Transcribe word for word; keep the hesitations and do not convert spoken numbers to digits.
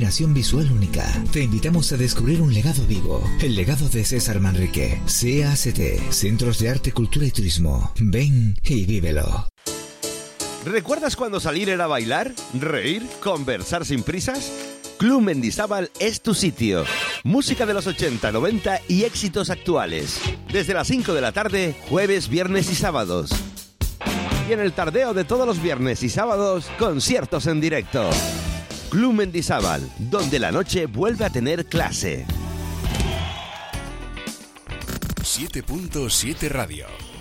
combinación visual única. Te invitamos a descubrir un legado vivo, el legado de César Manrique. C A C T, Centros de Arte, Cultura y Turismo. Ven y vívelo. ¿Recuerdas cuando salir era bailar, reír, conversar sin prisas? Club Mendizábal es tu sitio. Música de los ochenta, noventa y éxitos actuales. Desde las cinco de la tarde, jueves, viernes y sábados. Y en el tardeo de todos los viernes y sábados, conciertos en directo. Club Mendizábal, donde la noche vuelve a tener clase. siete punto siete Radio.